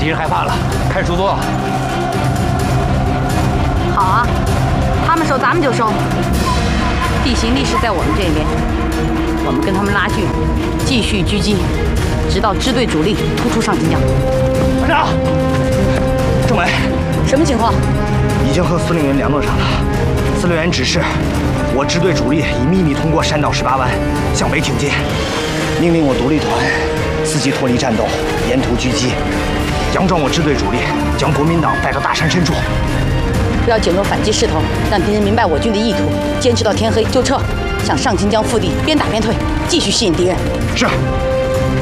敌人害怕了，开始出动。 好啊，他们收咱们就收。地形力势在我们这边，我们跟他们拉锯，继续狙击，直到支队主力突出上清江。 团长，政委， 什么情况？ 已经和司令员联络上了。司令员指示我支队主力已秘密通过山岛18湾向北挺进，命令我独立团伺机脱离战斗，沿途狙击，佯装我支队主力将国民党带到大山深处。 不要减弱反击势头，让敌人明白我军的意图，坚持到天黑就撤，向上清江腹地边打边退，继续吸引敌人。 是。